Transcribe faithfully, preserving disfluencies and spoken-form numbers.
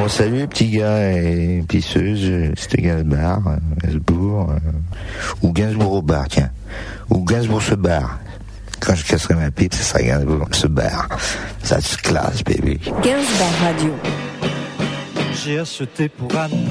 Bon, salut les petits gars et pisseuses, c'était Gainsbourg, euh, Gainsbourg, euh, ou Gainsbourg au bar, tiens. Ou Gainsbourg se barre. Quand je casserai ma pipe, ça sera Gainsbourg se barre. Ça se classe, baby. Gainsbourg Radio. J'ai acheté pour Anne